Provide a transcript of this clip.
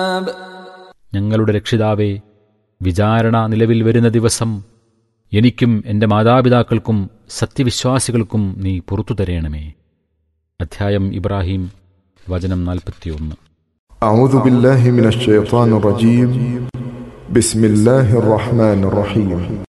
ഞങ്ങളുടെ രക്ഷിതാവേ, വിചാരണ നിലവിൽ വരുന്ന ദിവസം എനിക്കും എൻ്റെ മാതാപിതാക്കൾക്കും സത്യവിശ്വാസികൾക്കും നീ പുറത്തു തരേണമേ. അധ്യായം ഇബ്രാഹിം, വചനം 41. أعوذ بالله من الشيطان الرجيم. بسم الله الرحمن الرحيم.